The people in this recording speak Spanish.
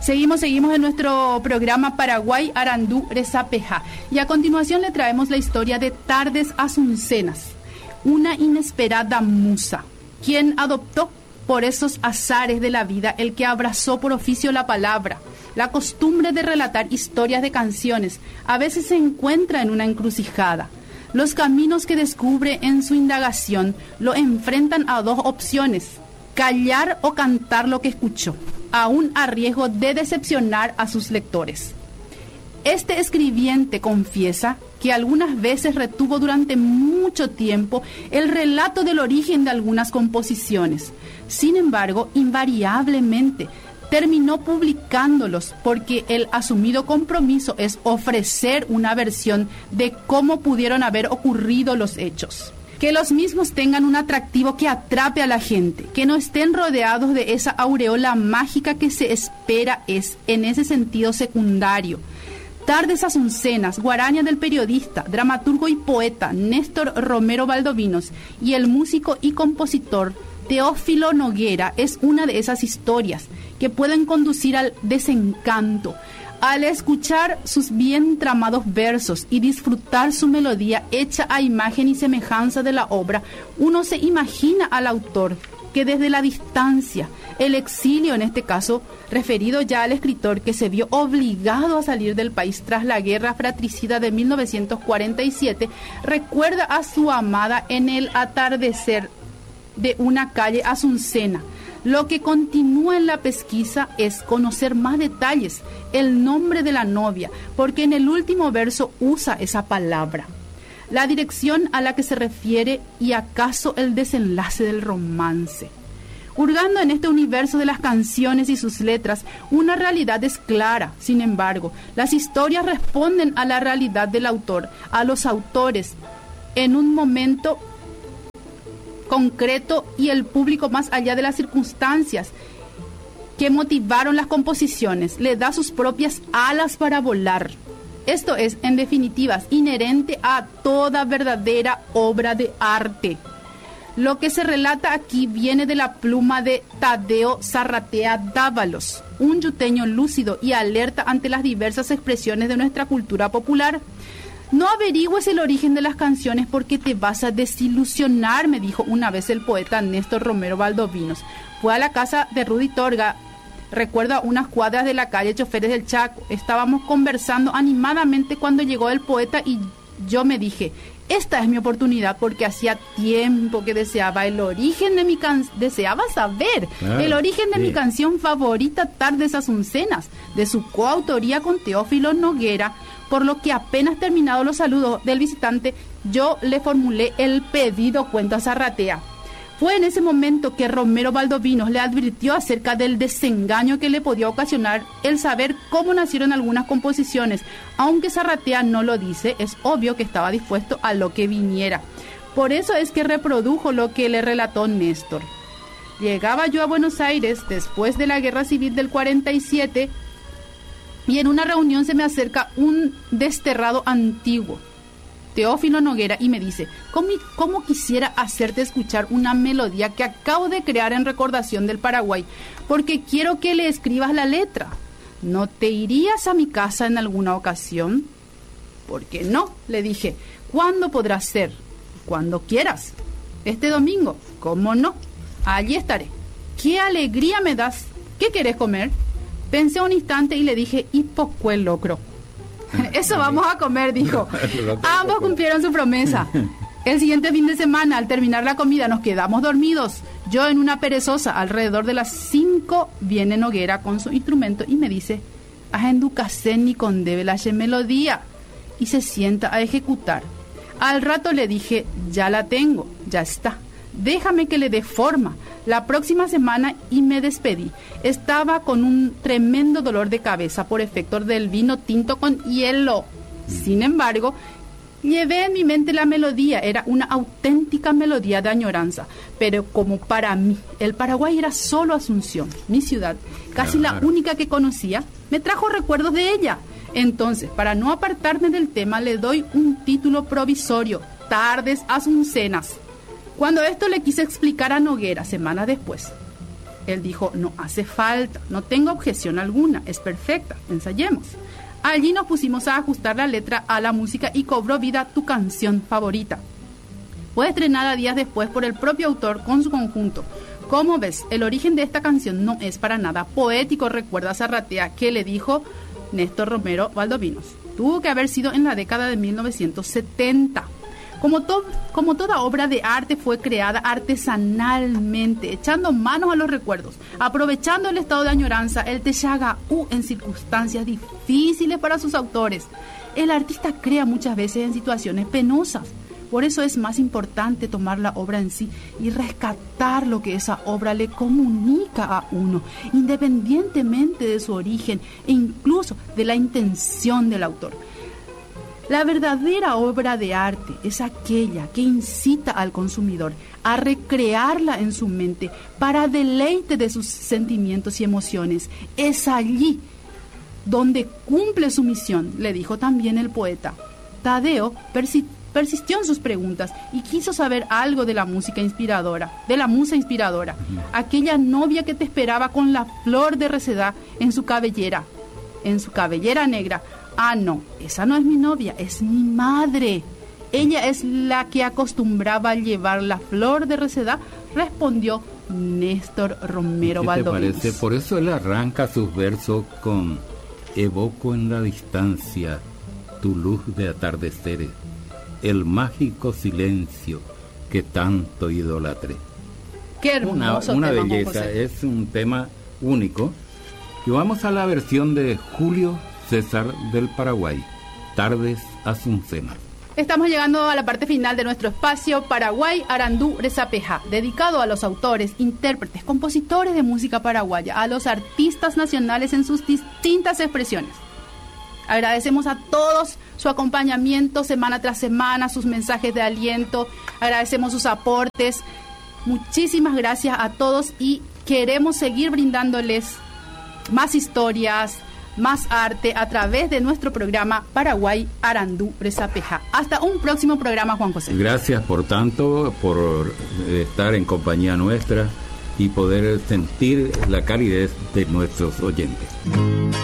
Seguimos en nuestro programa Paraguay Arandú Rezapeja. Y a continuación le traemos la historia de Tardes Asuncenas, una inesperada musa, quien adoptó por esos azares de la vida el que abrazó por oficio la palabra. La costumbre de relatar historias de canciones a veces se encuentra en una encrucijada. Los caminos que descubre en su indagación lo enfrentan a dos opciones: callar o cantar lo que escuchó, aún a riesgo de decepcionar a sus lectores. Este escribiente confiesa que algunas veces retuvo durante mucho tiempo el relato del origen de algunas composiciones. Sin embargo, invariablemente terminó publicándolos porque el asumido compromiso es ofrecer una versión de cómo pudieron haber ocurrido los hechos. Que los mismos tengan un atractivo que atrape a la gente, que no estén rodeados de esa aureola mágica que se espera, es en ese sentido secundario. Tardes Asuncenas, guaraña del periodista, dramaturgo y poeta Néstor Romero Valdovinos y el músico y compositor Teófilo Noguera, es una de esas historias que pueden conducir al desencanto. Al escuchar sus bien tramados versos y disfrutar su melodía hecha a imagen y semejanza de la obra, uno se imagina al autor que desde la distancia, el exilio en este caso, referido ya al escritor que se vio obligado a salir del país tras la guerra fratricida de 1947, recuerda a su amada en el atardecer de una calle asuncena. Lo que continúa en la pesquisa es conocer más detalles, el nombre de la novia, porque en el último verso usa esa palabra, la dirección a la que se refiere y acaso el desenlace del romance. Hurgando en este universo de las canciones y sus letras, una realidad es clara. Sin embargo, las historias responden a la realidad del autor, a los autores, en un momento concreto, y el público, más allá de las circunstancias que motivaron las composiciones, le da sus propias alas para volar. Esto es, en definitiva, inherente a toda verdadera obra de arte. Lo que se relata aquí viene de la pluma de Tadeo Zarratea Dávalos, un yuteño lúcido y alerta ante las diversas expresiones de nuestra cultura popular. No averigües el origen de las canciones porque te vas a desilusionar, me dijo una vez el poeta Néstor Romero Valdovinos. Fue a la casa de Rudy Torga, recuerdo, a unas cuadras de la calle Choferes del Chaco. Estábamos conversando animadamente cuando llegó el poeta y yo me dije: esta es mi oportunidad, porque hacía tiempo que deseaba el origen de mi deseaba saber el origen de mi canción favorita, Tardes Asuncenas, de su coautoría con Teófilo Noguera, por lo que apenas terminado los saludos del visitante, yo le formulé el pedido, cuenta Zarratea. Fue en ese momento que Romero Valdovinos le advirtió acerca del desengaño que le podía ocasionar el saber cómo nacieron algunas composiciones. Aunque Zarratea no lo dice, es obvio que estaba dispuesto a lo que viniera. Por eso es que reprodujo lo que le relató Néstor. Llegaba yo a Buenos Aires después de la Guerra Civil del 47 y en una reunión se me acerca un desterrado antiguo, Teófilo Noguera, y me dice: ¿Cómo quisiera hacerte escuchar una melodía que acabo de crear en recordación del Paraguay? Porque quiero que le escribas la letra. ¿No te irías a mi casa en alguna ocasión? ¿Por qué no?, le dije. ¿Cuándo podrás ser? Cuando quieras. Este domingo. ¿Cómo no? Allí estaré. ¡Qué alegría me das! ¿Qué querés comer? Pensé un instante y le dije: y poco el locro. Eso vamos a comer, dijo. Ambos cumplieron su promesa. El siguiente fin de semana, al terminar la comida, nos quedamos dormidos. Yo en una perezosa. Alrededor de las 5 viene Noguera con su instrumento y me dice: Ajenducasen ni con debe la melodía. Y se sienta a ejecutar. Al rato le dije: ya la tengo, ya está. Déjame que le dé forma. La próxima semana, y me despedí. Estaba con un tremendo dolor de cabeza por efecto del vino tinto con hielo. Sin embargo, llevé en mi mente la melodía. Era una auténtica melodía de añoranza. Pero como para mí el Paraguay era solo Asunción, mi ciudad, casi la única que conocía, me trajo recuerdos de ella. Entonces, para no apartarme del tema, le doy un título provisorio: Tardes Asuncenas. Cuando esto le quise explicar a Noguera semanas después, Él dijo, no hace falta, no tengo objeción alguna, es perfecta, ensayemos. Allí nos pusimos a ajustar la letra a la música y cobró vida Tu canción favorita. Fue estrenada días después por el propio autor con su conjunto. Como ves, el origen de esta canción no es para nada poético, recuerda Zarratea, que le dijo Néstor Romero Valdovinos. Tuvo que haber sido en la década de 1970. Como toda obra de arte fue creada artesanalmente, echando manos a los recuerdos, aprovechando el estado de añoranza, el teshagaú en circunstancias difíciles para sus autores. El artista crea muchas veces en situaciones penosas. Por eso es más importante tomar la obra en sí y rescatar lo que esa obra le comunica a uno, independientemente de su origen e incluso de la intención del autor. La verdadera obra de arte es aquella que incita al consumidor a recrearla en su mente para deleite de sus sentimientos y emociones. Es allí donde cumple su misión, le dijo también el poeta. Tadeo persistió en sus preguntas y quiso saber algo de la música inspiradora, de la musa inspiradora, aquella novia que te esperaba con la flor de recedad en su cabellera negra. Ah, no, esa no es mi novia, es mi madre. Ella es la que acostumbraba a llevar la flor de recedad, respondió Néstor Romero Valdovinos. ¿Qué te parece? Por eso él arranca sus versos con: evoco en la distancia tu luz de atardeceres, el mágico silencio que tanto idolatré. Qué hermoso una tema, belleza, es un tema único. Y vamos a la versión de Julio César del Paraguay, Tardes Azucenas. Estamos llegando a la parte final de nuestro espacio Paraguay Arandú Rezapeja, dedicado a los autores, intérpretes, compositores de música paraguaya, a los artistas nacionales en sus distintas expresiones. Agradecemos a todos su acompañamiento semana tras semana, sus mensajes de aliento, agradecemos sus aportes. Muchísimas gracias a todos y queremos seguir brindándoles más historias, más arte a través de nuestro programa Paraguay Arandú Rezapeja. Hasta un próximo programa, Juan José. Gracias por tanto, por estar en compañía nuestra y poder sentir la calidez de nuestros oyentes.